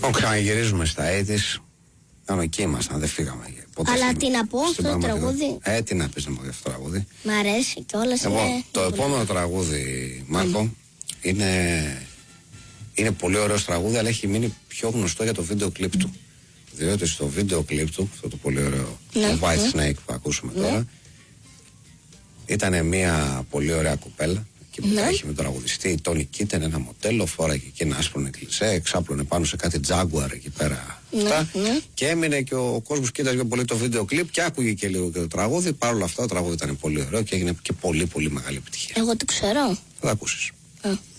Ξαναγυρίζουμε στα AIDS. Εκεί ήμασταν, δεν φύγαμε. Αλλά τι να πω αυτό το τραγούδι. Τι να πεις να πω για αυτό το τραγούδι. Μ' αρέσει κιόλας. Το επόμενο τραγούδι, Μάρκο, είναι πολύ ωραίο τραγούδι, αλλά έχει μείνει πιο γνωστό για το βίντεο κλιπ του. Διότι στο βίντεο κλιπ του, αυτό το πολύ ωραίο White Snake που ακούσαμε τώρα, ήταν μια πολύ ωραία κουπέλα. Και που έχει με τον τραγουδιστή η Τόνι Κίτεν, ένα μοντέλο, φόραγε και ένα άσπρο νεκλισέ, εξάπλωνε πάνω σε κάτι Jaguar εκεί πέρα. Και έμεινε και ο κόσμος κοίταζε πολύ το βίντεο κλιπ και άκουγε και λίγο και το τραγούδι. Παρ' όλα αυτά το τραγούδι ήταν πολύ ωραίο και έγινε και πολύ πολύ μεγάλη επιτυχία. Εγώ το ξέρω. Θα το ακούσεις.